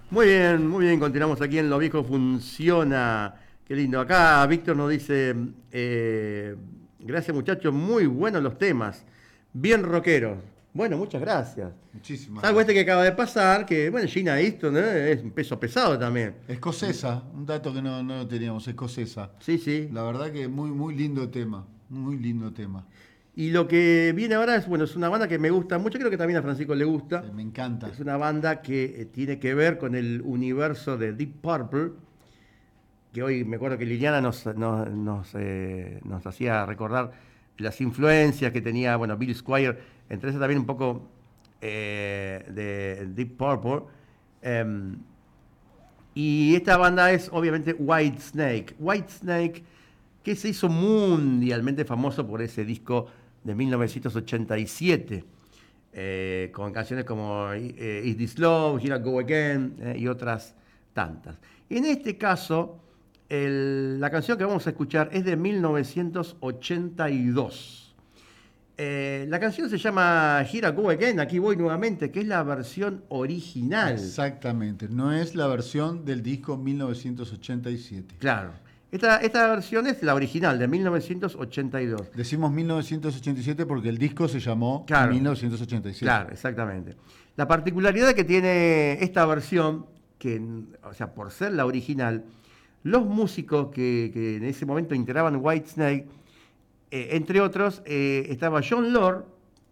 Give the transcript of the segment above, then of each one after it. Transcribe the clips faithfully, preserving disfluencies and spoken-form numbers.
Muy bien, muy bien, continuamos aquí en Lo Viejo Funciona. Qué lindo. Acá Víctor nos dice, eh, gracias muchachos, muy buenos los temas, bien rockeros. Bueno, muchas gracias. Muchísimas Salvo este gracias. que acaba de pasar, que bueno, Gina Easton, ¿eh? Es un peso pesado también. Escocesa, un dato que no, no teníamos, escocesa. Sí, sí. La verdad que muy, muy lindo tema, muy lindo tema. Y lo que viene ahora es, bueno, es una banda que me gusta mucho, creo que también a Francisco le gusta. Sí, me encanta. Es una banda que eh, tiene que ver con el universo de Deep Purple, que hoy me acuerdo que Liliana nos, nos, nos, eh, nos hacía recordar las influencias que tenía, bueno, Bill Squire, entre esas también un poco eh, de Deep Purple. Em, y esta banda es obviamente Whitesnake. Whitesnake, que se hizo mundialmente famoso por ese disco de mil novecientos ochenta y siete, eh, con canciones como eh, Is This Love, Here I Go Again eh, y otras tantas. En este caso, el- la canción que vamos a escuchar es de mil novecientos ochenta y dos. Eh, la canción se llama Here I Go Again, aquí voy nuevamente, que es la versión original. Exactamente, no es la versión del disco mil novecientos ochenta y siete. Claro. Esta, esta versión es la original de mil novecientos ochenta y dos. Decimos mil novecientos ochenta y siete porque el disco se llamó Claro, mil novecientos ochenta y siete. claro, exactamente. La particularidad que tiene esta versión, que, o sea, por ser la original, los músicos que, que en ese momento integraban Whitesnake, eh, entre otros, eh, estaba John Lord,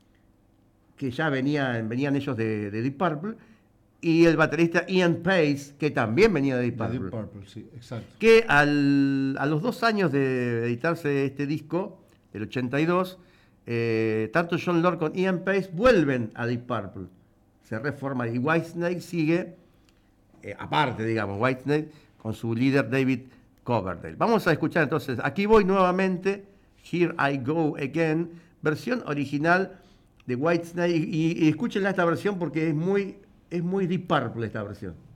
que ya venían, venían ellos de, de Deep Purple, y el baterista Ian Pace, que también venía de Deep De Purple. Deep Purple, sí, exacto. Que al- a los dos años de editarse este disco, del ochenta y dos, eh, tanto John Lord como Ian Pace vuelven a Deep Purple. Se reforma y Whitesnake sigue, eh, aparte, digamos, Whitesnake con su líder David Coverdale. Vamos a escuchar entonces, aquí voy nuevamente, Here I Go Again, versión original de Whitesnake. Y, y escúchenla esta versión porque es muy, es muy Deep Purple esta versión.